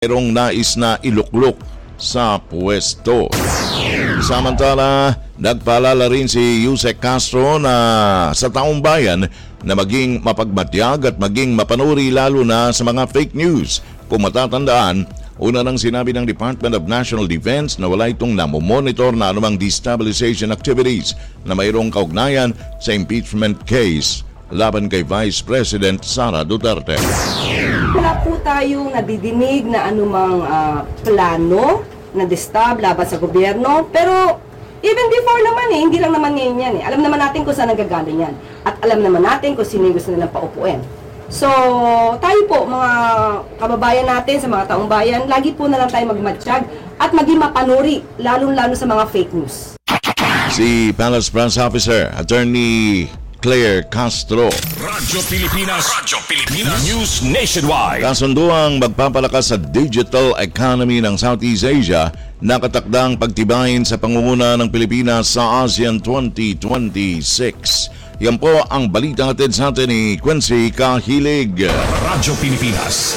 mayroong nais na iluklok sa pwesto. Samantala, nagpaalala rin si Yusek Castro na sa taong bayan na maging mapagmatyag at maging mapanuri lalo na sa mga fake news. Kung matatandaan, una nang sinabi ng Department of National Defense na wala itong namomonitor na anumang destabilization activities na mayroong kaugnayan sa impeachment case laban kay Vice President Sara Duterte. Wala po tayong nadidinig na anumang plano na destab laban sa gobyerno, pero even before naman hindi lang naman ngayon yan Alam naman natin kung saan nanggagaling yan. At alam naman natin kung sino yung gusto nilang paupuin. So, tayo po, mga kababayan natin, sa mga taong bayan, lagi po na lang tayo magmatsyag at maging mapanuri, lalo-lalo sa mga fake news. Si Palace Press Officer, Attorney Claire Castro. Radyo Pilipinas News Nationwide. Kasunduang magpapalakas sa digital economy ng Southeast Asia, nakatakdang pagtibayin sa pangunguna ng Pilipinas sa ASEAN 2026. Yan po ang balita natin sa atin ni Quincy Kahilig. Radyo Pilipinas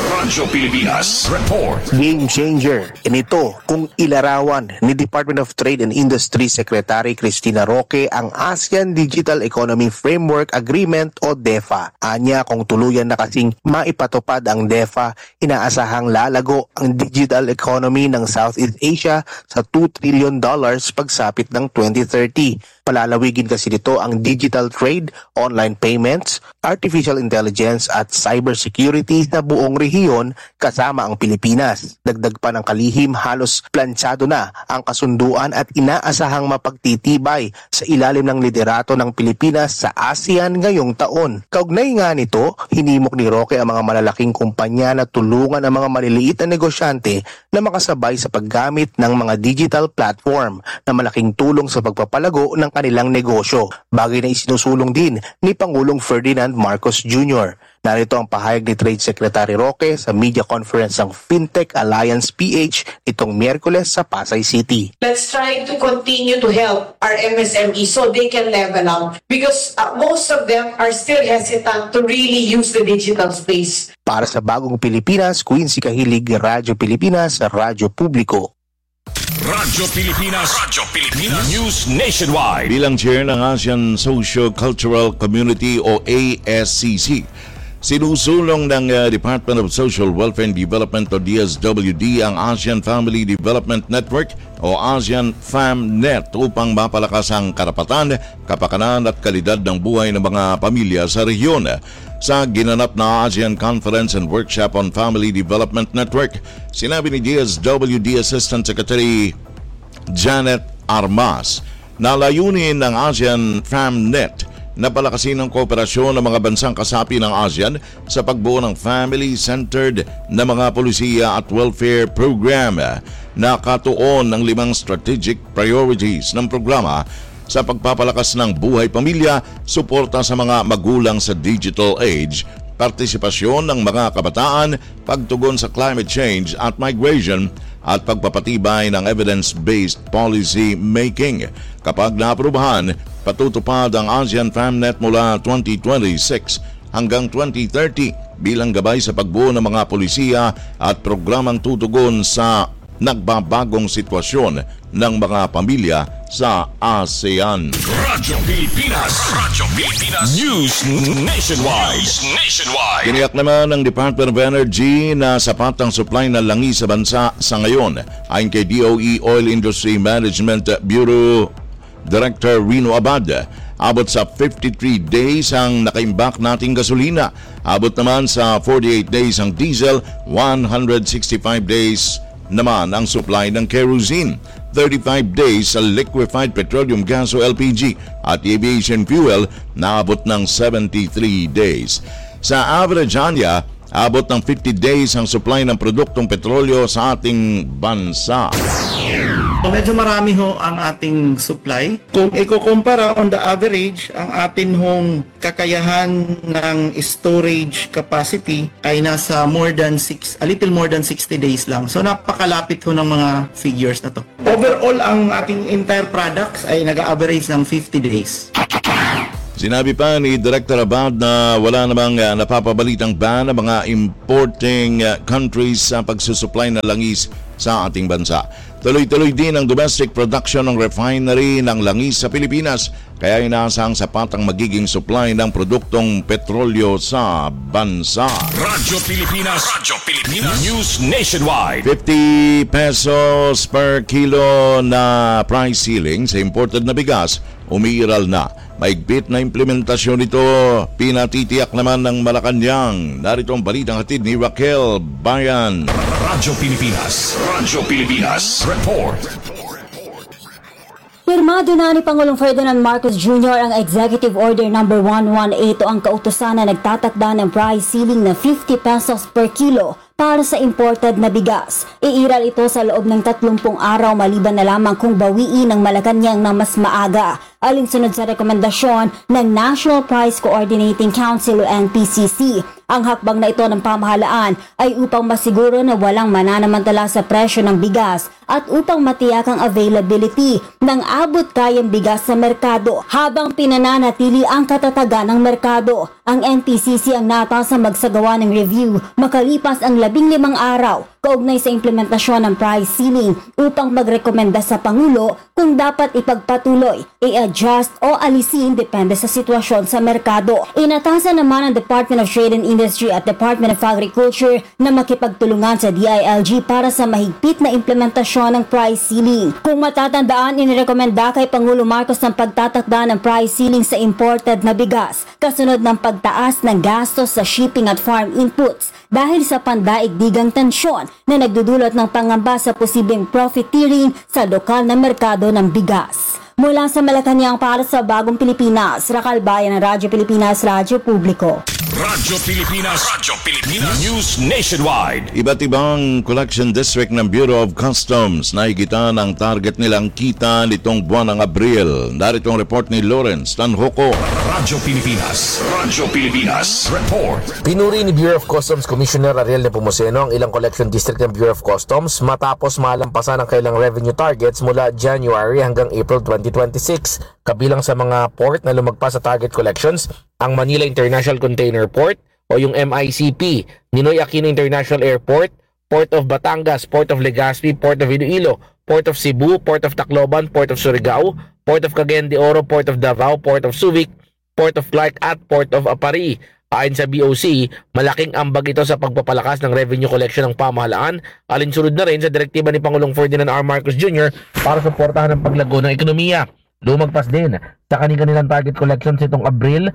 Report. Game changer. Inito kung ilarawan ni Department of Trade and Industry Secretary Cristina Roque ang ASEAN Digital Economy Framework Agreement o DEFA. Anya kung tuluyan na kasing maipatupad ang DEFA, inaasahang lalago ang digital economy ng Southeast Asia sa $2 trillion pagsapit ng 2030. Palalawigin kasi nito ang digital trade, online payments, artificial intelligence at cybersecurity sa buong rehiyon kasama ang Pilipinas. Dagdag pa ng kalihim, halos plantsado na ang kasunduan at inaasahang mapagtitibay sa ilalim ng liderato ng Pilipinas sa ASEAN ngayong taon. Kaugnay nga nito, hinimok ni Roque ang mga malalaking kumpanya na tulungan ang mga maliliit na negosyante na makasabay sa paggamit ng mga digital platform na malaking tulong sa pagpapalago ng kanilang negosyo. Bagay na isinusulong din ni Pangulong Ferdinand Marcos Jr. Narito ang pahayag ni Trade Secretary Roque sa media conference ng Fintech Alliance PH itong Miyerkules sa Pasay City. Let's try to continue to help our MSME so they can level up because most of them are still hesitant to really use the digital space. Para sa Bagong Pilipinas, Quincy Kahilig, Radyo Pilipinas, Radyo Publiko. Radyo Pilipinas News Nationwide. Bilang chair ng ASEAN Socio-Cultural Community o ASCC, sinusulong ng Department of Social Welfare and Development o DSWD ang ASEAN Family Development Network o ASEAN FAMNet upang mapalakas ang karapatan, kapakanan at kalidad ng buhay ng mga pamilya sa rehiyon. Sa ginanap na ASEAN Conference and Workshop on Family Development Network, sinabi ni DSWD Assistant Secretary Janet Armas na layunin ng ASEAN FAMNet na palakasin ang kooperasyon ng mga bansang kasapi ng ASEAN sa pagbuo ng family-centered na mga polisiya at welfare program na katuon ng 5 strategic priorities ng programa sa pagpapalakas ng buhay pamilya, suporta sa mga magulang sa digital age, partisipasyon ng mga kabataan, pagtugon sa climate change at migration, at pagpapatibay ng evidence-based policy making. Kapag naaprubahan, patutupad ang ASEAN FAMNet mula 2026 hanggang 2030 bilang gabay sa pagbuo ng mga polisiya at programang tutugon sa nagbabagong sitwasyon ng mga pamilya sa ASEAN. Radyo Pilipinas News Nationwide. Tiniyak naman ng Department of Energy na sapat ang supply ng langis sa bansa sa ngayon. Ayon kay DOE Oil Industry Management Bureau Director Rino Abad, abot sa 53 days ang nakaimbak nating gasolina. Abot naman sa 48 days ang diesel, 165 days naman ang supply ng kerosene, 35 days sa liquefied petroleum gas o LPG at aviation fuel na abot ng 73 days. Sa average anya, abot ng 50 days ang supply ng produktong petrolyo sa ating bansa. So medyo marami ho ang ating supply. Kung ikukumpara on the average, ang atin hong kakayahan ng storage capacity ay nasa a little more than 60 days lang. So napakalapit ho ng mga figures na to. Overall, ang ating entire products ay nag-average ng 50 days. Sinabi pa ni Director Abad na wala namang napapabalitang ban ng mga importing countries sa pagsusupply ng langis sa ating bansa. Tuloy-tuloy din ang domestic production ng refinery ng langis sa Pilipinas, kaya inaasahang sapat ang magiging supply ng produktong petrolyo sa bansa. Radyo Pilipinas News Nationwide. 50 pesos per kilo na price ceiling sa imported na bigas umiiral na. Maigpit na implementasyon nito pinatitiyak naman ng Malacanang. Narito ang balitang hatid ni Raquel Bayan. Radyo Pilipinas Report. Pirmado na ni Pangulong Ferdinand Marcos Jr. ang Executive Order No. 118 o ang kautusan na nagtatakda ng price ceiling na 50 pesos per kilo para sa imported na bigas. Iiral ito sa loob ng 30 araw maliban na lamang kung bawiin ng Malacanang na mas maaga. Alinsunod sa rekomendasyon ng National Price Coordinating Council o NPCC. Ang hakbang na ito ng pamahalaan ay upang masiguro na walang mananamantala sa presyo ng bigas at upang matiyak ang availability ng abot-kayang bigas sa merkado habang pinananatili ang katatagan ng merkado. Ang NPCC ang natasa magsagawa ng review makalipas ang 15 araw kaugnay sa implementasyon ng price ceiling upang magrekomenda sa Pangulo kung dapat ipagpatuloy, i-adjust o alisin depende sa sitwasyon sa merkado. Inatasan naman ng Department of Trade and Industry at Department of Agriculture na makipagtulungan sa DILG para sa mahigpit na implementasyon ng price ceiling. Kung matatandaan, inirekomenda kay Pangulo Marcos ang pagtatakda ng price ceiling sa imported na bigas kasunod ng pagtaas ng gastos sa shipping at farm inputs dahil sa pandaigdigang tensyon na nagdudulot ng pangamba sa posibleng profiteering sa lokal na merkado ng bigas. Mula sa Malacanang para sa Bagong Pilipinas, Raquel Bayan ng Radyo Pilipinas, Radyo Publiko. Radyo Pilipinas News Nationwide. Iba't ibang collection district ng Bureau of Customs na higita ng target nilang kita nitong buwan ng Abril. Narito ang report ni Lawrence Tanhoco. Radyo Pilipinas Report. Pinuri ni Bureau of Customs Commissioner Ariel Nepomuceno ang ilang collection district ng Bureau of Customs matapos malampasan ang kailang revenue targets mula January hanggang April 2026. Kabilang sa mga port na lumagpas sa target collections, ang Manila International Container Port o yung MICP, Ninoy Aquino International Airport, Port of Batangas, Port of Legazpi, Port of Iloilo, Port of Cebu, Port of Tacloban, Port of Surigao, Port of Cagayan de Oro, Port of Davao, Port of Subic, Port of Clark at Port of Apari. Ayon sa BOC, malaking ambag ito sa pagpapalakas ng revenue collection ng pamahalaan, alinsunod na rin sa direktiba ni Pangulong Ferdinand R. Marcos Jr. para suportahan ang paglago ng ekonomiya. Lumagpas din sa kanilang target collections itong Abril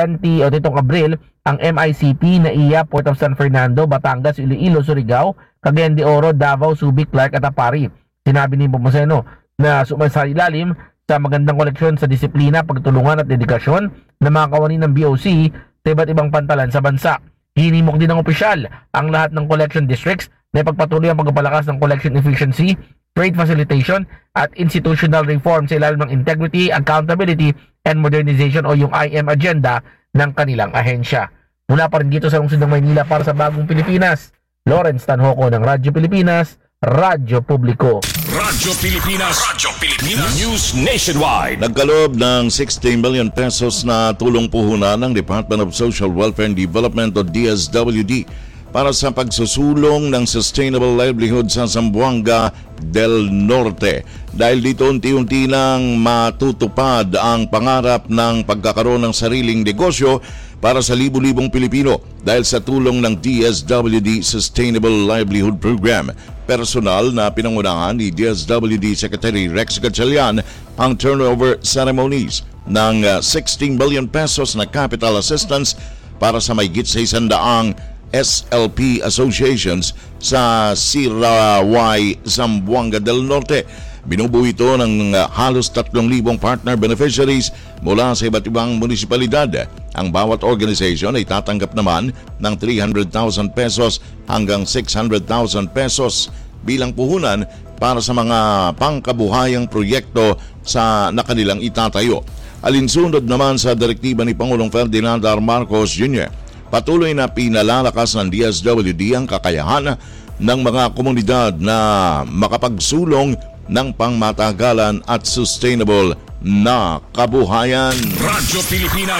ang MICP na iya, Port of San Fernando, Batangas, Iloilo, Surigao, Cagayan de Oro, Davao, Subic, Clark at Apari. Sinabi ni Nepomuceno na sumasailalim sa magandang koleksyon sa disiplina, pagtulungan at dedikasyon ng mga kawani ng BOC sa iba't ibang pantalan sa bansa. Hinimok din ng opisyal ang lahat ng collection districts na ipagpatuloy ang pagpapalakas ng collection efficiency, trade facilitation at institutional reform sa ilalim ng integrity, accountability, and modernization o yung IM agenda ng kanilang ahensya. Mula pa rin dito sa lungsod ng Maynila para sa Bagong Pilipinas, Lawrence Tanhoco ng Radyo Pilipinas, Radyo Publiko. Radyo Pilipinas News Nationwide. Nagkaloob ng 60 million pesos na tulong puhunan ng Department of Social Welfare and Development o DSWD para sa pagsusulong ng sustainable livelihood sa Zamboanga del Norte. Dahil dito unti-unti nang matutupad ang pangarap ng pagkakaroon ng sariling negosyo para sa libu-libong Pilipino dahil sa tulong ng DSWD Sustainable Livelihood Program. Personal na pinangunahan ni DSWD Secretary Rex Gatchalian ang turnover ceremonies ng 16 billion pesos na capital assistance para sa mahigit sa 100 SLP associations sa Sirawai, Zamboanga del Norte. Binubuo ito ng halos 3,000 partner beneficiaries mula sa iba't ibang munisipalidad. Ang bawat organization ay tatanggap naman ng 300,000 pesos hanggang 600,000 pesos bilang puhunan para sa mga pangkabuhayang proyekto sa nakanilang itatayo. Alinsunod naman sa direktiba ni Pangulong Ferdinand R. Marcos Jr., patuloy na pinalalakas ng DSWD ang kakayahan ng mga komunidad na makapagsulong ng pangmatagalan at sustainable na kabuhayan. Radyo Pilipinas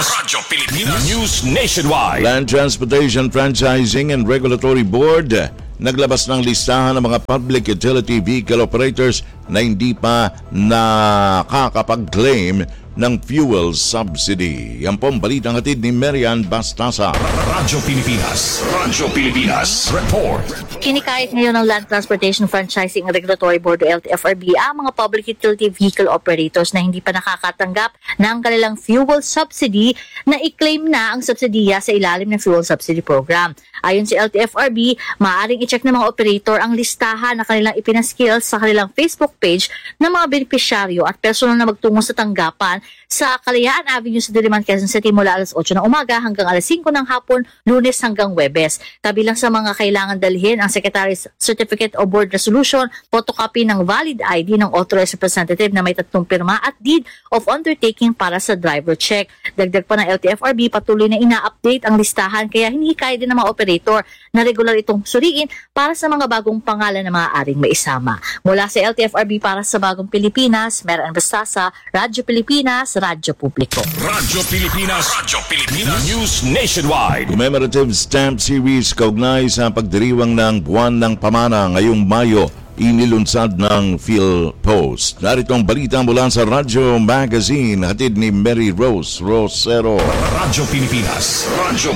News Nationwide. Land Transportation Franchising and Regulatory Board naglabas ng listahan ng mga public utility vehicle operators na hindi pa nakakapag-claim ng fuel subsidy. Yan po ang balitang hatid ni Marian Bastasa. Radyo Pilipinas Report. Kinikayat ngayon ng Land Transportation Franchising and Regulatory Board o LTFRB ang mga public utility vehicle operators na hindi pa nakakatanggap ng kanilang fuel subsidy na i-claim na ang subsidiya sa ilalim ng fuel subsidy program. Ayon sa LTFRB, maaaring i-check ng mga operator ang listahan na kanilang ipinaskill sa kanilang Facebook page ng mga benepisyaryo at personal na magtungo sa tanggapan sa Kalayaan Avenue sa Diliman, Quezon City mula alas 8 ng umaga hanggang alas 5 ng hapon, Lunes hanggang Huwebes. Kabilang sa mga kailangan dalhin ang Secretary's Certificate o Board Resolution, photocopy ng valid ID ng authorized representative na may 3 pirma at deed of undertaking para sa driver check. Dagdag pa ng LTFRB, patuloy na ina-update ang listahan kaya hinihikayat din ng mga operator na regular itong suriin para sa mga bagong pangalan na maaaring maisama. Mula sa LTFRB para sa Bagong Pilipinas, Marian Bastasa, Radyo Pilipinas, Radyo Publiko. Radyo Pilipinas News Nationwide. Commemorative Stamp Series kaugnay sa pagdiriwang ng Buwan ng Pamana ngayong Mayo, inilunsad ng PhilPost. Narito ang balita mula sa Radyo Magazine, hatid ni Mary Rose Rosero. Radyo Pilipinas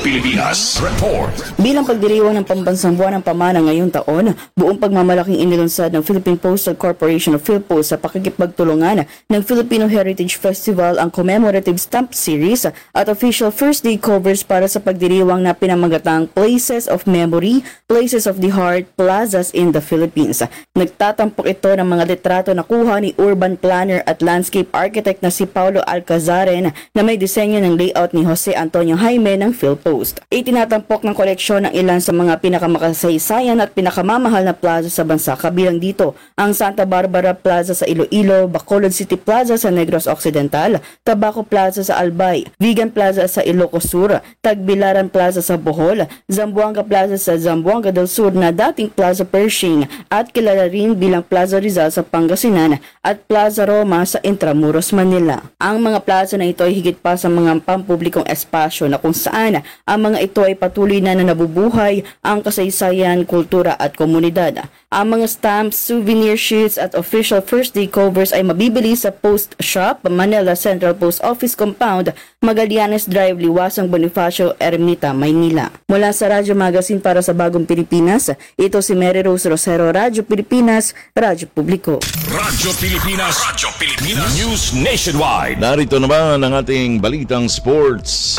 Report. Bilang pagdiriwang ng pambansang Buwan ng Pamana ngayong taon, buong pagmamalaking inilunsad ng Philippine Postal Corporation o PhilPost sa pakikipagtulungan ng Filipino Heritage Festival ang commemorative stamp series at official first day covers para sa pagdiriwang na pinamagatang Places of Memory, Places of the Heart, Plazas in the Philippines. Nagtatampok ito ng mga litrato na kuha ni urban planner at landscape architect na si Paulo Alcazaren na may disenyo ng layout ni Jose Antonio Jaime ng PhilPost. Itinatampok ng koleksyon ng ilan sa mga pinakamakasaysayan at pinakamamahal na plaza sa bansa, kabilang dito ang Santa Barbara Plaza sa Iloilo, Bacolod City Plaza sa Negros Occidental, Tabaco Plaza sa Albay, Vigan Plaza sa Ilocos Sur, Tagbilaran Plaza sa Bohol, Zamboanga Plaza sa Zamboanga del Sur na dating Plaza Pershing at kilala rin bilang Plaza Rizal sa Pangasinan at Plaza Roma sa Intramuros, Manila. Ang mga plaza na ito ay higit pa sa mga pampublikong espasyo na kung saan ang mga ito ay patuloy na nabubuhay ang kasaysayan, kultura at komunidad. Ang mga stamps, souvenir sheets at official first day covers ay mabibili sa Post Shop, Manila Central Post Office Compound, Magallanes Drive, Liwasang Bonifacio, Ermita, Maynila. Mula sa Radyo Magazine para sa Bagong Pilipinas, ito si Mary Rose Rosero, Radyo Pilipinas, Radyo Publiko. Radyo Pilipinas News Nationwide. Narito naman ang ating balitang sports.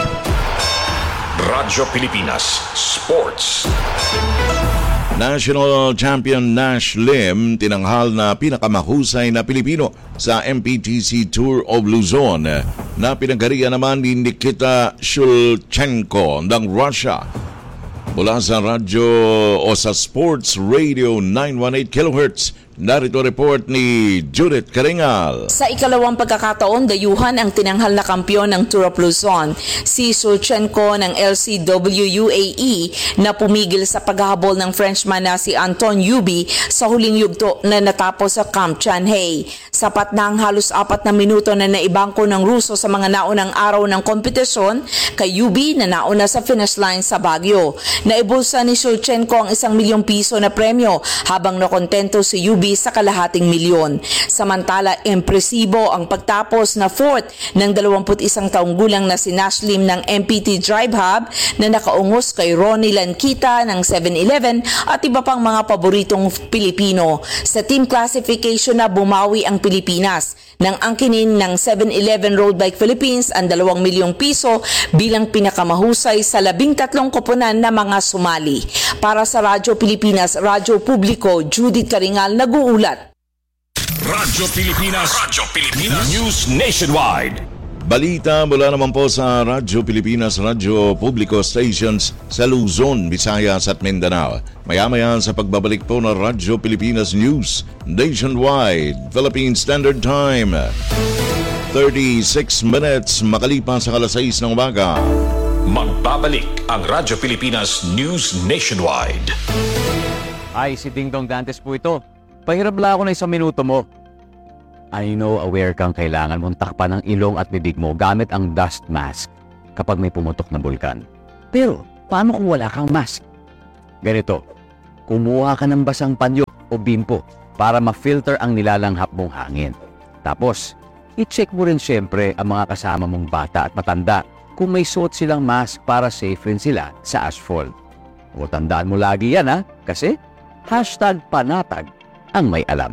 Radyo Pilipinas Sports. National Champion Nash Lim tinanghal na pinakamahusay na Pilipino sa MPTC Tour of Luzon na pinagarian naman ni Nikita Shulchenko ng Russia. Mula sa radyo o sa Sports Radio 918 kHz, narito report ni Judith Karingal. Sa ikalawang pagkakataon, dayuhan ang tinanghal na kampyon ng Tour of Luzon, si Shulchenko ng LCW UAE na pumigil sa paghahabol ng Frenchman na si Anton Yubi sa huling yugto na natapos sa Camp Chanhae. Sapat na ang halos 4 na minuto na naibangko ng Ruso sa mga naunang araw ng kompetisyon kay Yubi na nauna sa finish line sa Baguio. Naibulsa ni Shulchenko ang 1 milyong piso na premyo habang nakontento si Yubi sa kalahating milyon. Samantala, impresibo ang pagtapos na 4th ng 21 taong gulang na si Nash Lim ng MPT Drive Hub na nakaungos kay Ronnie Lankita ng 7-Eleven at iba pang mga paboritong Pilipino. Sa team classification na bumawi ang Pilipinas nang angkinin ng 7-Eleven Road Bike Philippines ang 2 milyong piso bilang pinakamahusay sa 13 koponan na mga sumali. Para sa Radyo Pilipinas, Radyo Publiko, Judith Karingal nag-uulat. Radyo Pilipinas News Nationwide. Balita mula naman po sa Radyo Pilipinas, Radyo Publiko stations sa Luzon, Visayas at Mindanao. Maya-maya sa pagbabalik po ng Radyo Pilipinas News Nationwide, Philippine Standard Time. 36 minutes makalipas sa alas 6 ng umaga. Magbabalik ang Radyo Pilipinas News Nationwide. Ay, si Dingdong Dantes po ito. Magpahirap lang ako ng 1 minuto mo. I know aware kang kailangan mong takpan ang ilong at bibig mo gamit ang dust mask kapag may pumutok na bulkan. Pero, paano kung wala kang mask? Ganito, kumuha ka ng basang panyo o bimpo para ma-filter ang nilalanghap mong hangin. Tapos, i-check mo rin syempre ang mga kasama mong bata at matanda kung may suot silang mask para safe rin sila sa asphalt. O tandaan mo lagi yan kasi #panatag ang may alam.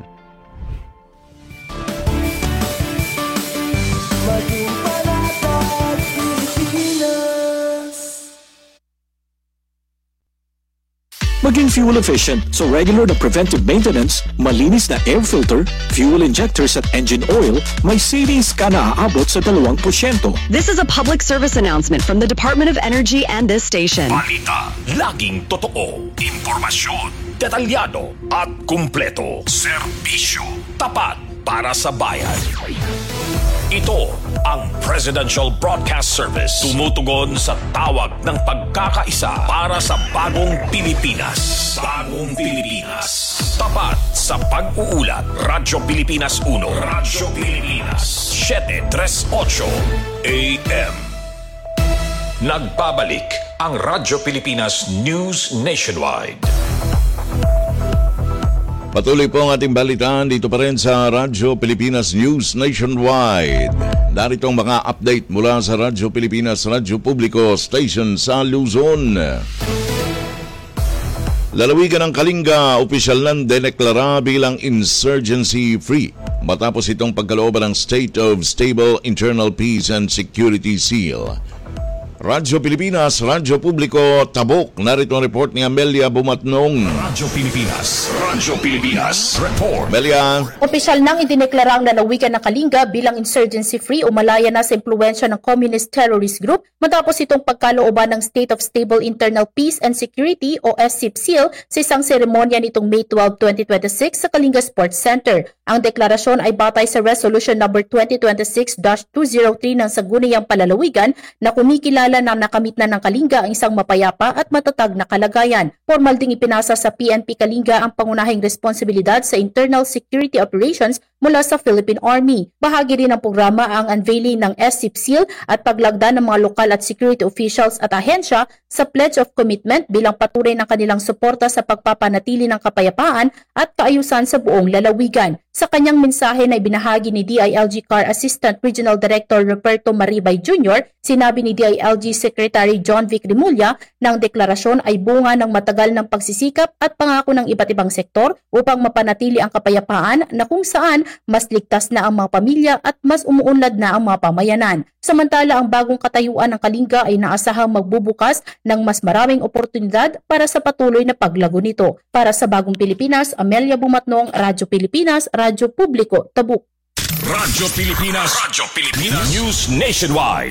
Maging fuel efficient, so regular na preventive maintenance, malinis na air filter, fuel injectors at engine oil, may savings ka na aabot sa 2%. This is a public service announcement from the Department of Energy and this station. Balita, laging totoo, impormasyon, detalyado at kumpleto. Serbisyo, tapat para sa bayan. Ito ang Presidential Broadcast Service. Tumutugon sa tawag ng pagkakaisa para sa bagong Pilipinas. Bagong Pilipinas. Tapat sa pag-uulat. Radyo Pilipinas 1. Radyo Pilipinas 738 AM. Nagbabalik ang Radyo Pilipinas News Nationwide. Patuloy po ang ating balitaan dito pa rin sa Radyo Pilipinas News Nationwide. Narito ang mga update mula sa Radyo Pilipinas Radyo Publiko Station sa Luzon. Lalawigan ng Kalinga, opisyal nang dineklara bilang insurgency-free matapos itong pagkalooban ng State of Stable Internal Peace and Security Seal. Radyo Pilipinas, Radyo Publiko, Tabuk. Narito ang report ni Amelia Bumatnong. Radyo Pilipinas Report. Amelia. Opisyal nang idineklara ang lalawigan ng Kalinga bilang insurgency-free o malaya na sa impluwensya ng Communist Terrorist Group matapos itong pagkalooban ng State of Stable Internal Peace and Security o SIPSEAL sa isang seremonya nitong May 12, 2026 sa Kalinga Sports Center. Ang deklarasyon ay batay sa Resolution No. 2026-203 ng Sangguniang Palalawigan na kumikilala na nakamit na ng Kalinga ang isang mapayapa at matatag na kalagayan. Formal ding ipinasa sa PNP Kalinga ang pangunahing responsibilidad sa internal security operations mula sa Philippine Army. Bahagi rin ng programa ang unveiling ng SIPSEAL at paglagda ng mga lokal at security officials at ahensya sa Pledge of Commitment bilang patunay ng kanilang suporta sa pagpapanatili ng kapayapaan at kaayusan sa buong lalawigan. Sa kanyang mensahe na ibinahagi ni DILG CAR Assistant Regional Director Roberto Maribay Jr., sinabi ni DILG Secretary John Vic Rimulya na ang deklarasyon ay bunga ng matagal ng pagsisikap at pangako ng iba't ibang sektor upang mapanatili ang kapayapaan na kung saan mas ligtas na ang mga pamilya at mas umuunlad na ang mga pamayanan. Samantala, ang bagong katayuan ng Kalinga ay naasahang magbubukas ng mas maraming oportunidad para sa patuloy na paglago nito. Para sa Bagong Pilipinas, Amelia Bumatnong, Radyo Pilipinas, Radyo Publiko, Tabuk. Radyo Pilipinas News Nationwide.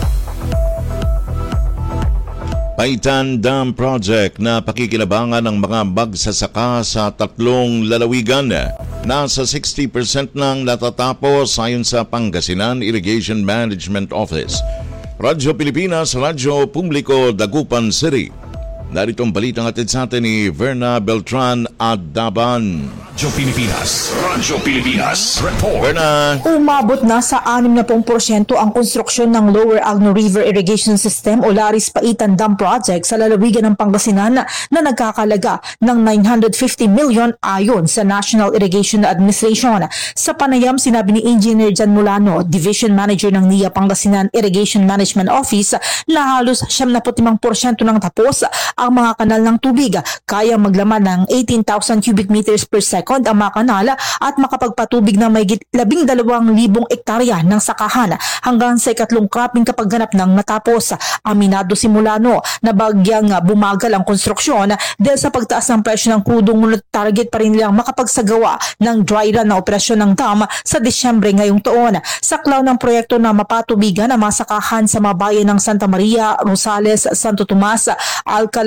Paitan Dam Project na pakikinabangan ng mga magsasaka sa 3 lalawigan. Nasa 60% nang natatapos ayon sa Pangasinan Irrigation Management Office. Radyo Pilipinas, Radyo Publiko, Dagupan City. Narito ang balitang atid sa atin ni Verna Beltran Adaban. Radyo Pilipinas Report. Verna. Umabot na sa 60% ang konstruksyon ng Lower Agno River Irrigation System o Laris Paitan Dam Project sa lalawigan ng Pangasinan na nagkakalaga ng 950 million ayon sa National Irrigation Administration. Sa panayam, sinabi ni Engineer Jan Mulano, Division Manager ng NIA Pangasinan Irrigation Management Office, na halos 75% nang tapos ang mga kanal ng tubig. Kaya maglaman ng 18,000 cubic meters per second ang mga kanal at makapagpatubig ng may 12,000 ektarya ng sakahan hanggang sa ikatlong cropping kapag ganap ng matapos. Aminado si Mulano na bagyang bumagal ang konstruksyon dahil sa pagtaas ng presyo ng crudo, ngunit target pa rin nilang makapagsagawa ng dry run na operasyon ng dam sa Disyembre ngayong taon. Saklaw ng proyekto na mapatubigan ang mga sakahan sa mga bayan ng Santa Maria, Rosales, Santo Tomas, Alcala,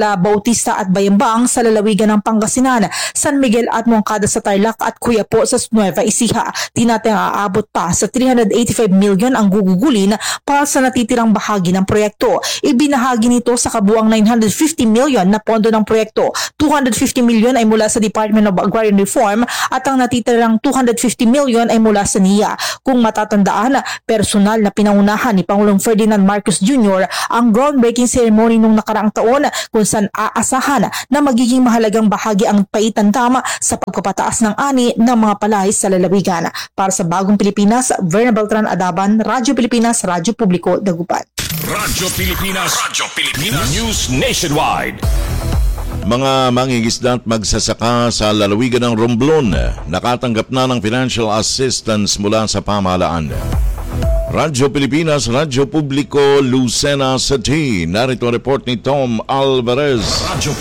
sala Bautista at Bayambang sa lalawigan ng Pangasinan, San Miguel at Moncada sa Tarlac at Cuyapo sa Nueva Ecija. Tinatayang aabot pa sa 385 million ang gugugulin para sa natitirang bahagi ng proyekto. Ibinahagi nito sa kabuang 950 million na pondo ng proyekto. 250 million ay mula sa Department of Agrarian Reform at ang natitirang 250 million ay mula sa NIA. Kung matatandaan, personal na pinangunahan ni Pangulong Ferdinand Marcos Jr. ang groundbreaking ceremony nung nakaraang taon kung saan aasahan na magiging mahalagang bahagi ang paitan dam sa pagpapataas ng ani ng mga palay sa lalawigan. Para sa Bagong Pilipinas, Verna Beltran Adaban, Radyo Pilipinas, Radyo Publiko, Dagupan. Radyo Pilipinas News Nationwide. Mga mangingisda at magsasaka sa lalawigan ng Romblon nakatanggap na ng financial assistance mula sa pamahalaan. Radyo Pilipinas, Radyo Publiko, Lucena City. Narito ang report ni Tom Alvarez. Radyo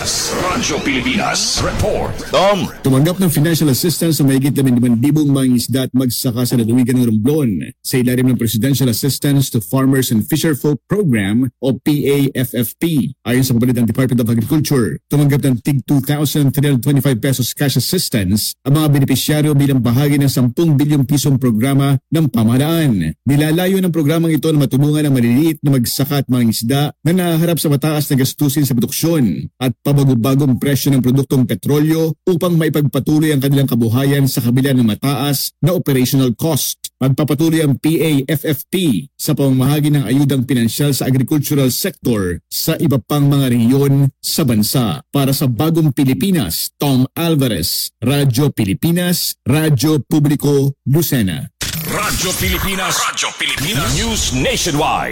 Pilipinas Report. Tom. Tumanggap ng financial assistance sa mahigit 5,000 mangingisda at magsasaka sa lalawigan ng Romblon sa ilalim ng Presidential Assistance to Farmers and Fisherfolk Program o PAFFP. Ayon sa pabalit ng Department of Agriculture, tumanggap ng tig 2,325 pesos cash assistance ang mga benepisyaryo bilang bahagi ng 10 bilyong pisong programa ng pamahalaan. Nilalayo ng programang ito na matulungan ang maliliit na magsaka at mangingisda na nahaharap sa mataas na gastusin sa produksyon at pabago-bagong presyo ng produktong petrolyo upang maipagpatuloy ang kanilang kabuhayan sa kabila ng mataas na operational cost. Magpapatuloy ang PAFFP sa pamamahagi ng ayudang pinansyal sa agricultural sector sa iba pang mga rehiyon sa bansa. Para sa Bagong Pilipinas, Tom Alvarez, Radyo Pilipinas, Radyo Publiko, Lucena. Radyo Pilipinas News Nationwide.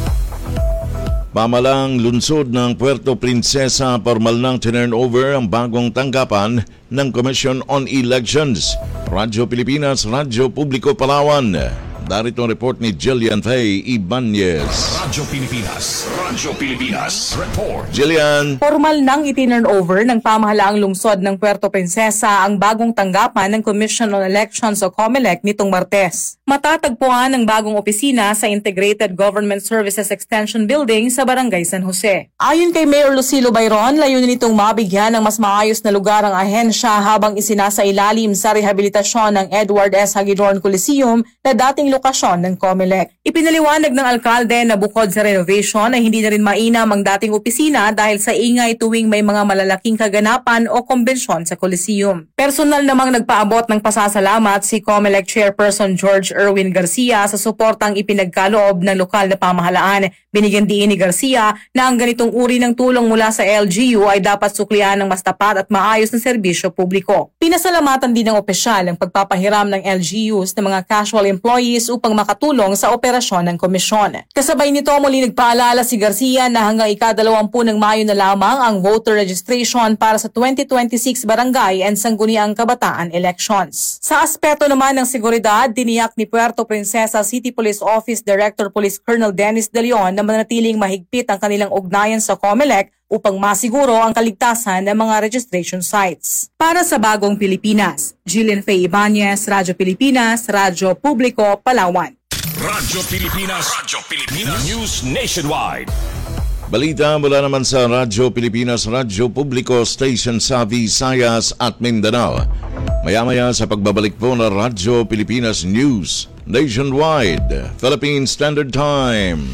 Pamalang lungsod ng Puerto Princesa, formal nang turn over ang bagong tanggapan ng Commission on Elections. Radyo Pilipinas, Radyo Publiko, Palawan. Darito ang report ni Jillian Faye Ibanez. Radyo Pilipinas Report. Jillian. Formal nang itinurn over ng pamahalaang lungsod ng Puerto Princesa ang bagong tanggapan ng Commission on Elections o COMELEC nitong Martes. Matatagpuan ang bagong opisina sa Integrated Government Services Extension Building sa Barangay San Jose. Ayon kay Mayor Lucilo Bayron, layunin nitong mabigyan ng mas maayos na lugar ang ahensya habang isinasailalim sa rehabilitasyon ng Edward S. Hagedorn Coliseum na dating lokasyon ng COMELEC. Ipinaliwanag ng alkalde na bukod sa renovation ay hindi na rin mainam ang dating opisina dahil sa ingay tuwing may mga malalaking kaganapan o kombensyon sa Coliseum. Personal namang nagpaabot ng pasasalamat si COMELEC Chairperson George Erwin Garcia sa suportang ipinagkaloob ng lokal na pamahalaan. Binigyan diin ni Garcia na ang ganitong uri ng tulong mula sa LGU ay dapat suklian ng mas tapat at maayos na serbisyo publiko. Pinasalamatan din ng opisyal ang pagpapahiram ng LGUs ng mga casual employees upang makatulong sa operasyon ng komisyon. Kasabay nito muli nagpaalala si Garcia na hanggang ika-20 ng Mayo na lamang ang voter registration para sa 2026 barangay and sangguniang kabataan elections. Sa aspeto naman ng seguridad, tiniyak ni Puerto Princesa City Police Office Director Police Colonel Dennis De Leon na manatiling mahigpit ang kanilang ugnayan sa COMELEC upang masiguro ang kaligtasan ng mga registration sites. Para sa Bagong Pilipinas, Jillian Faye Ibanez, Radyo Pilipinas, Radyo Publiko, Palawan. Radyo Pilipinas News Nationwide. Balita mula naman sa Radyo Pilipinas, Radyo Publiko Station sa Visayas at Mindanao. Maya-maya sa pagbabalik po na Radyo Pilipinas News Nationwide, Philippine Standard Time.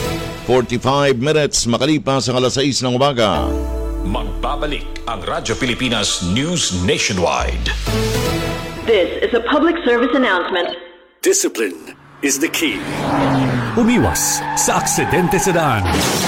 45 minutes makalipas ang alas 6 ng umaga. Magbabalik ang Radyo Pilipinas News Nationwide. This is a public service announcement. Discipline is the key. Umiwas sa aksidente sa daan.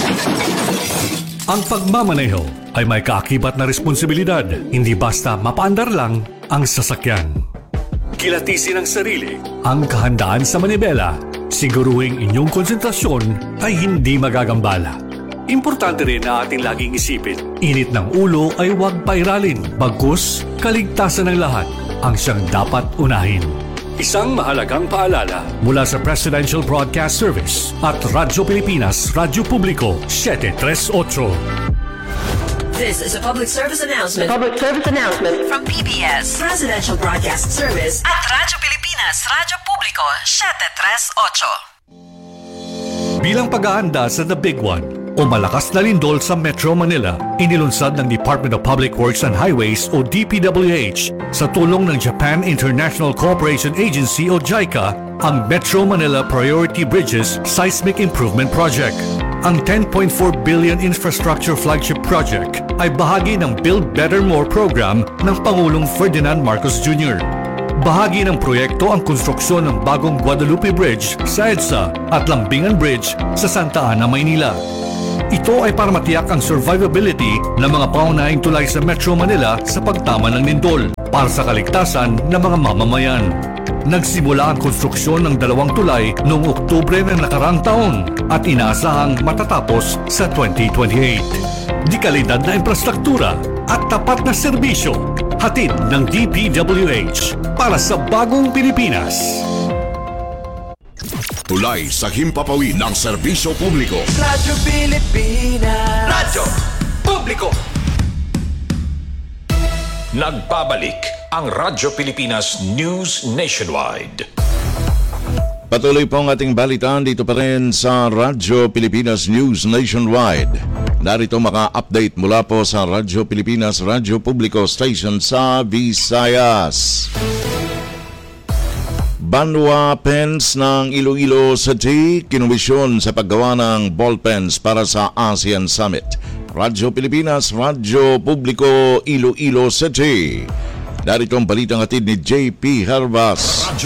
Ang pagmamaneho ay may kaakibat na responsibilidad, hindi basta mapaandar lang ang sasakyan. Kilatisin ang sarili, ang kahandaan sa manibela, siguruhing inyong konsentrasyon ay hindi magagambala. Importante rin na ating laging isipin, init ng ulo ay huwag pairalin, bagkus kaligtasan ng lahat ang siyang dapat unahin. Isang mahalagang paalala mula sa Presidential Broadcast Service at Radyo Pilipinas, Radyo Publiko, 738. This is a public service announcement. From PBS, Presidential Broadcast Service at Radyo Pilipinas, Radyo Publiko, 738. Bilang pag-aanda sa The Big One, o malakas na lindol sa Metro Manila. Inilunsad ng Department of Public Works and Highways o DPWH sa tulong ng Japan International Cooperation Agency o JICA ang Metro Manila Priority Bridges Seismic Improvement Project. Ang 10.4 billion infrastructure flagship project ay bahagi ng Build Better More program ng Pangulong Ferdinand Marcos Jr. Bahagi ng proyekto ang konstruksyon ng bagong Guadalupe Bridge sa EDSA at Lambingan Bridge sa Santa Ana, Maynila. Ito ay para matiyak ang survivability ng mga pangunahing tulay sa Metro Manila sa pagtama ng lindol para sa kaligtasan ng mga mamamayan. Nagsimula ang konstruksyon ng 2 tulay noong Oktubre ng nakarang taon at inaasahang matatapos sa 2028. Di kalidad na infrastruktura at tapat na serbisyo, hatid ng DPWH para sa bagong Pilipinas. Tulay sa himpapawid ng serbisyo publiko. Radyo Pilipinas. Radyo Publiko. Nagbabalik ang Radyo Pilipinas News Nationwide. Patuloy po ang ating balitaan dito pa rin sa Radyo Pilipinas News Nationwide. Narito maka-update mula po sa Radyo Pilipinas Radyo Publiko Station sa Visayas. Banwa Pens ng Iloilo City kinomisyon sa paggawa ng ball pens para sa ASEAN Summit. Radyo Pilipinas Radyo Publiko Iloilo City. Narito ang balitang hatid ni JP Harvas. Radyo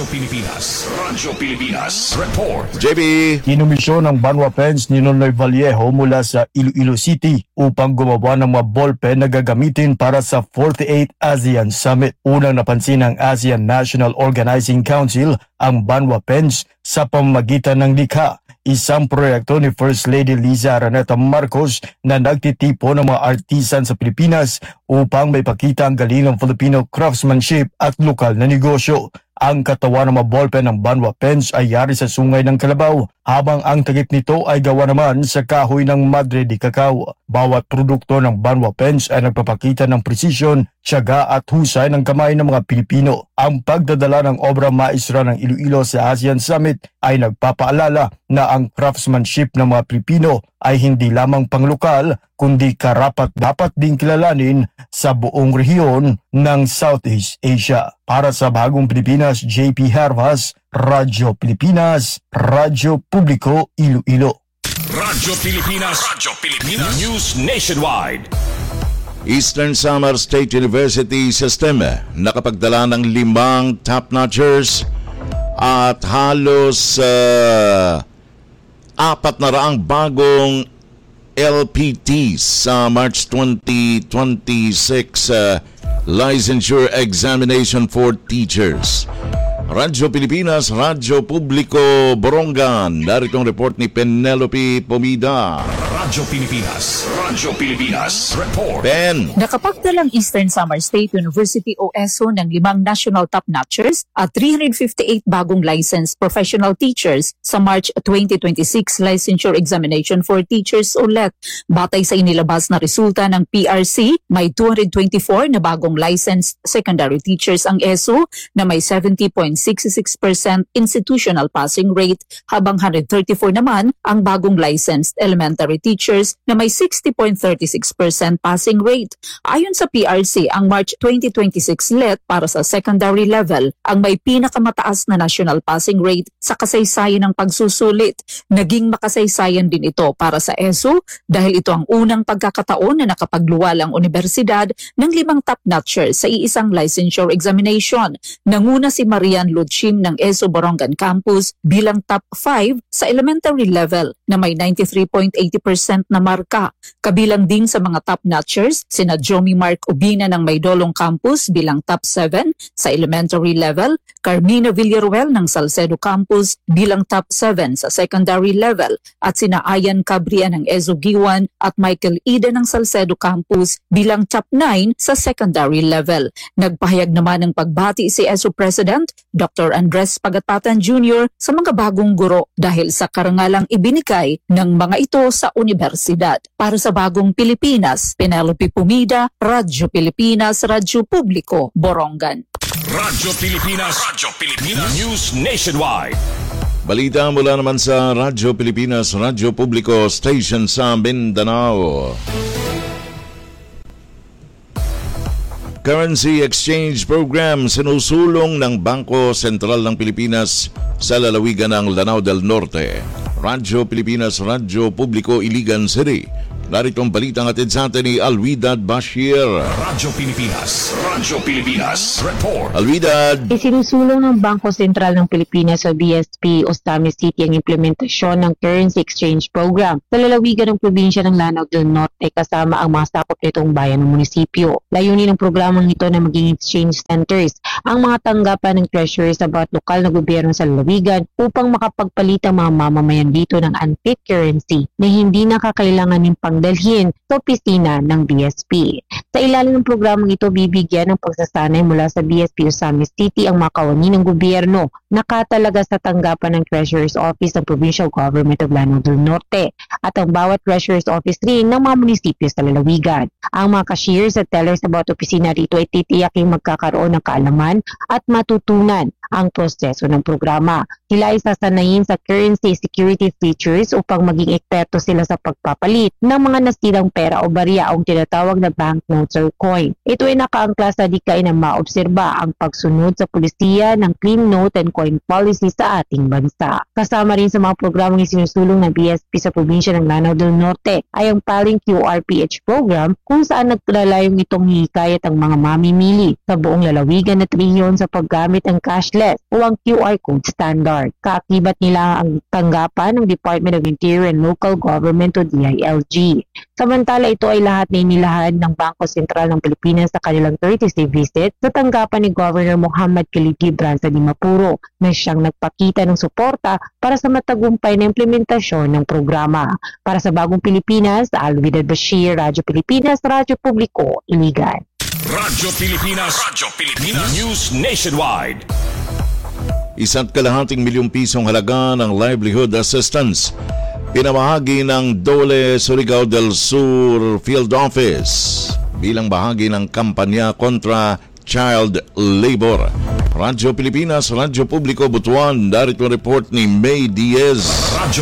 Pilipinas Report. JP. Kinumisyon ng Banwa Pens ni Nonoy Vallejo mula sa Iloilo City upang gumawa ng mga ballpen na gagamitin para sa 48th ASEAN Summit. Unang napansin ng ASEAN National Organizing Council ang Banwa Pens sa pamamagitan ng likha. Isang proyekto ni First Lady Liza Araneta Marcos na nagtitipo ng mga artisan sa Pilipinas upang may pakita ang galing ng Filipino craftsmanship at lokal na negosyo. Ang katawan ng mga ballpen ng Banwa Pens ay yari sa sungay ng Kalabaw, habang ang takip nito ay gawa naman sa kahoy ng Madre de Cacao. Bawat produkto ng Banwa Pens ay nagpapakita ng presisyon, tiyaga at husay ng kamay ng mga Pilipino. Ang pagdadala ng obra maestra ng Iloilo sa ASEAN Summit ay nagpapaalala na ang craftsmanship ng mga Pilipino ay hindi lamang panglokal kundi karapat-dapat ding kilalanin sa buong rehiyon ng Southeast Asia. Para sa Bagong Pilipinas, JP Harvas, Radyo Pilipinas, Radyo Publiko Iloilo. Radyo Pilipinas News Nationwide. Eastern Samar State University System nakapagdala ng 5 top-notchers at halos 400 bagong LPTs sa March 2026 licensure examination for teachers. Radyo Pilipinas, Radyo Publiko, Borongan. Narito ang report ni Penelope Pomida. Radyo Pilipinas Report. Ben. Nakapagdalang Eastern Samar State University o ESO ng 5 national top-notchers at 358 bagong licensed professional teachers sa March 2026 licensure examination for teachers o LET. Batay sa inilabas na resulta ng PRC, may 224 na bagong licensed secondary teachers ang ESO na may 70.66% institutional passing rate, habang 134 naman ang bagong licensed elementary teachers na may 60.36% passing rate. Ayon sa PRC, ang March 2026 LET para sa secondary level ang may pinakamataas na national passing rate sa kasaysayan ng pagsusulit. Naging makasaysayan din ito para sa ESO dahil ito ang unang pagkakataon na nakapagluwal ang universidad ng 5 top-notchers sa iisang licensure examination. Nanguna si Marian Ludchim ng ESO Borongan Campus bilang top 5 sa elementary level na may 93.80% na marka. Kabilang din sa mga top-notchers sina Jomi Mark Ubina ng Maydolong Campus bilang top 7 sa elementary level, Carmina Villaruel ng Salcedo Campus bilang top 7 sa secondary level, at sina Ayan Cabria ng ESO Giwan at Michael Ida ng Salcedo Campus bilang top 9 sa secondary level. Nagpahayag naman ng pagbati si ESO President Dr. Andres Pagatatan Jr. sa mga bagong guro dahil sa karangalang ibinikay ng mga ito sa universidad. Para sa Bagong Pilipinas, Penelope Pomida, Radyo Pilipinas, Radyo Publiko, Borongan. Radyo Pilipinas News Nationwide. Balita mula naman sa Radyo Pilipinas, Radyo Publiko Station sa Mindanao. Currency Exchange Program sinusulong ng Bangko Sentral ng Pilipinas sa lalawigan ng Lanao del Norte. Radyo Pilipinas, Radyo Publiko, Iligan City. Narito ang balitang atid sa atin ni Alwidad Bashir. Radyo Pilipinas Report. Alwidad. Isinusulong ng Bangko Sentral ng Pilipinas o BSP Ostamis City ang implementasyon ng Currency Exchange Program sa lalawigan ng probinsya ng Lanao del Norte kasama ang mga sakop nitong bayan ng munisipyo. Layunin ng programang ito na maging exchange centers ang mga tanggapan ng treasury sa bawat lokal na gobyerno sa lalawigan upang makapagpalit ang mga mamamayan dito ng antique currency na hindi nakakailangan ng dalhin sa opisina ng BSP. Sa ilalim ng programang ito, bibigyan ng pagsasanay mula sa BSP Osamis City ang mga kawani ng gobyerno nakatalaga sa tanggapan ng Treasurer's Office ng Provincial Government of Lanao del Norte at ang bawat Treasurer's Office rin ng mga munisipyo sa lalawigan. Ang mga cashiers at tellers sa bawat opisina rito ay titiyaking magkakaroon ng kaalaman at matutunan ang proseso ng programa. Sila ay sasanayin sa currency security features upang maging eksperto sila sa pagpapalit ng mga nasirang pera o barya o tinatawag na banknotes or coin. Ito ay nakaangkla sa dikain na maobserba ang pagsunod sa pulisiya ng clean note and coin policy sa ating bansa. Kasama rin sa mga programang isinusulong ng BSP sa probinsya ng Lanao del Norte ay ang Paling QRPH program kung saan naglalayong itong hihikayat ang mga mamimili sa buong lalawigan at rehiyon sa paggamit ng cashless o ang QR code standard. Kaakibat nila ang tanggapan ng Department of Interior and Local Government o DILG. Samantala, ito ay lahat na inilahad ng Bangko Sentral ng Pilipinas sa kanilang 30th visit sa tanggapan ni Governor Muhammad Khalid Gibran sa Dimapuro na siyang nagpakita ng suporta para sa matagumpay na implementasyon ng programa. Para sa Bagong Pilipinas, Alwidad Bashir, Radyo Pilipinas, Radyo Publiko, Iligan. Radyo Pilipinas News Nationwide. 1.5 milyong pisong halaga ng livelihood assistance pinamahagi ng Dole Surigao del Sur Field Office bilang bahagi ng kampanya kontra child labor. Radyo Pilipinas, Radyo Publiko, Butuan. Darito report ni May Diaz. Radyo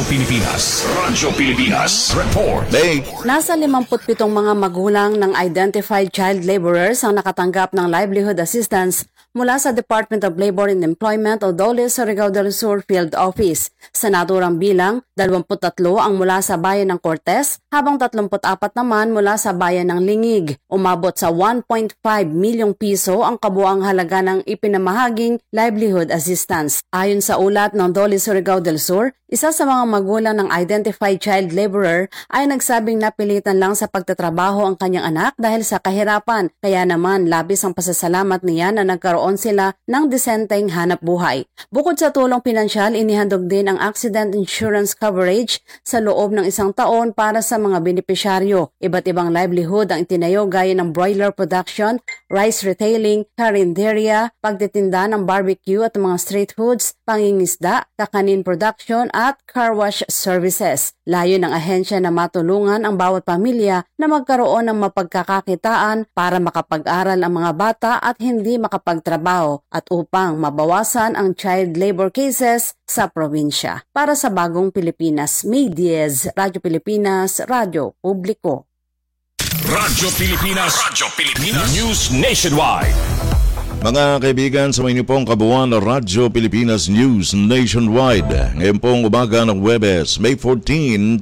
Pilipinas Report. May. Nasa 57 mga magulang ng identified child laborers ang nakatanggap ng livelihood assistance mula sa Department of Labor and Employment o Dole Surigao del Sur Field Office. Sa naturang bilang, 23 ang mula sa bayan ng Cortes, habang 34 naman mula sa bayan ng Lingig. Umabot sa 1.5 milyong piso ang kabuang halaga ng ipinamahaging livelihood assistance. Ayon sa ulat ng Dole Surigao del Sur, isa sa mga magulang ng identified child laborer ay nagsabing napilitan lang sa pagtatrabaho ang kanyang anak dahil sa kahirapan. Kaya naman labis ang pasasalamat niya na nagkaroon sila ng disenteng hanap buhay. Bukod sa tulong pinansyal, inihandog din ang accident insurance coverage sa loob ng 1 taon para sa mga benepisyaryo. Iba't ibang livelihood ang itinayo gaya ng broiler production, rice retailing, karinderya, pagtitinda ng barbecue at mga street foods, pangingisda, kakanin production at car wash services. Layo ng ahensya na matulungan ang bawat pamilya na magkaroon ng mapagkakakitaan para makapag-aral ang mga bata at hindi makapagtrabaho at upang mabawasan ang child labor cases sa probinsya. Para sa Bagong Pilipinas, May Diaz, Radyo Pilipinas, Radyo Publiko. Radyo Pilipinas News Nationwide. Mga kaibigan, sa inyo pong kabuuan ng Radyo Pilipinas News Nationwide. Ngayon pong umaga ng Huwebes, May 14,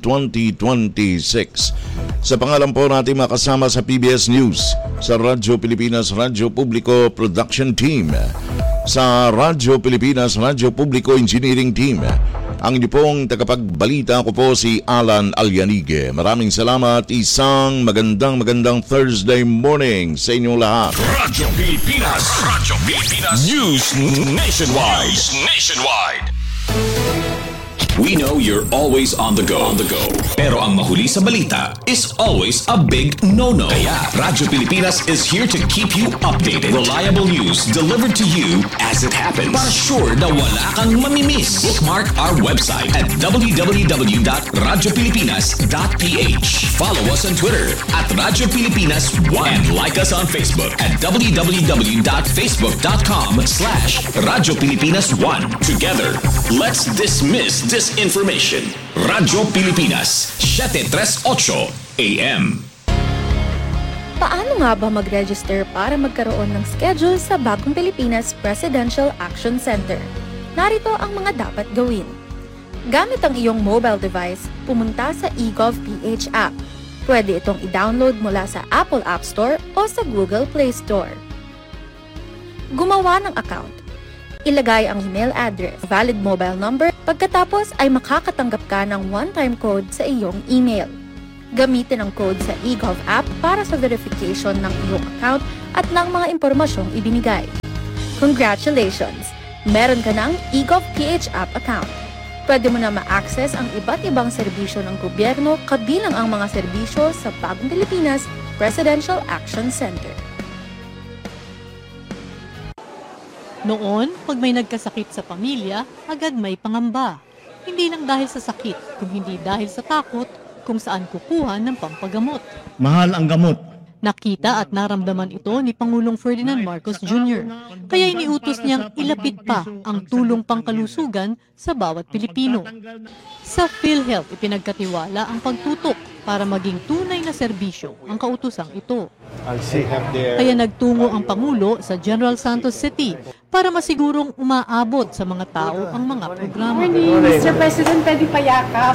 2026. Sa pangalan po natin makasama sa PBS News, sa Radyo Pilipinas, Radyo Publiko Production Team, sa Radyo Pilipinas, Radyo Publiko Engineering Team. Ang inyo pong tagapagbalita ko po si Alan Alyanige. Maraming salamat. Isang magandang Thursday morning sa inyong lahat. Radyo Pilipinas News Nationwide. We know you're always on the go. Pero ang mahuli sa balita is always a big no-no. Kaya Radyo Pilipinas is here to keep you updated. Reliable news delivered to you as it happens. Para sure na wala kang mamimiss. Bookmark our website at www.radiopilipinas.ph. Follow us on Twitter at Radyo Pilipinas 1 and like us on Facebook at www.facebook.com/Radyo Pilipinas 1. Together, let's dismiss disinformation. Radyo Pilipinas, 738 AM. Paano nga ba mag-register para magkaroon ng schedule sa Bagong Pilipinas Presidential Action Center? Narito ang mga dapat gawin. Gamit ang iyong mobile device, pumunta sa eGov.ph app. Pwede itong i-download mula sa Apple App Store o sa Google Play Store. Gumawa ng account. Ilagay ang email address, valid mobile number, pagkatapos ay makakatanggap ka ng one-time code sa iyong email. Gamitin ang code sa eGov app para sa verification ng iyong account at ng mga impormasyong ibinigay. Congratulations! Meron ka ng eGov.ph app account. Pwede mo na ma-access ang iba't ibang serbisyo ng gobyerno kabilang ang mga serbisyo sa Bagong Pilipinas Presidential Action Center. Noon, pag may nagkasakit sa pamilya, agad may pangamba. Hindi lang dahil sa sakit, kung hindi dahil sa takot kung saan kukuha ng pampagamot. Mahal ang gamot. Nakita at naramdaman ito ni Pangulong Ferdinand Marcos Jr. Kaya iniutos niyang ilapit pa ang tulong pangkalusugan sa bawat Pilipino. Sa PhilHealth, ipinagkatiwala ang pagtutok para maging tunay na serbisyo ang kautosang ito. Kaya nagtungo ang Pangulo sa General Santos City para masigurong umaabot sa mga tao ang mga programa. Mr. President, pwede pa yakap.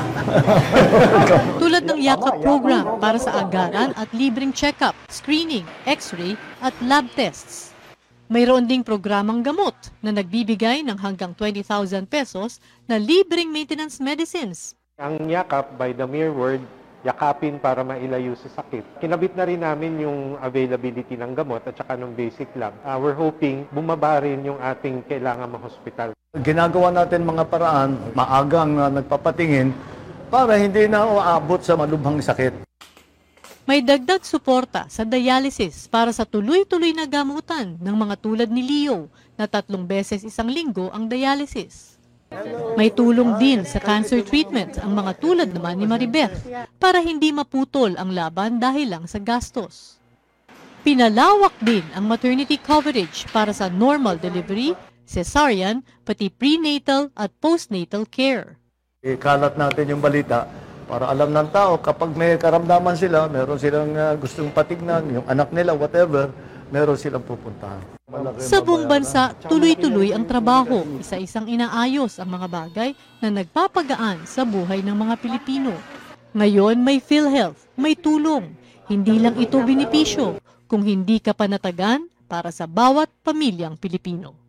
Tulad ng yakap program para sa agaran at libreng check-up, screening, x-ray at lab tests. Mayroon ding programang gamot na nagbibigay ng hanggang 20,000 pesos na libreng maintenance medicines. Ang yakap, by the mere word, yakapin para mailayo sa sakit. Kinabit na rin namin yung availability ng gamot at saka ng basic lab. We're hoping bumaba rin yung ating kailangan ma-hospital. Ginagawa natin mga paraan, maagang nagpapatingin para hindi na uabot sa malubhang sakit. May dagdag suporta sa dialysis para sa tuloy-tuloy na gamutan ng mga tulad ni Leo na 3 beses isang linggo ang dialysis. May tulong din sa cancer treatment ang mga tulad naman ni Maribeth para hindi maputol ang laban dahil lang sa gastos. Pinalawak din ang maternity coverage para sa normal delivery, cesarean, pati prenatal at postnatal care. Ikalat natin yung balita para alam ng tao kapag may karamdaman sila, meron silang gustong patignan, yung anak nila, whatever, meron silang pupuntahan. Sa buong bansa, tuloy-tuloy ang trabaho, isa-isang inaayos ang mga bagay na nagpapagaan sa buhay ng mga Pilipino. Ngayon may PhilHealth, may tulong. Hindi lang ito benepisyo, kung hindi ka panatagan para sa bawat pamilyang Pilipino.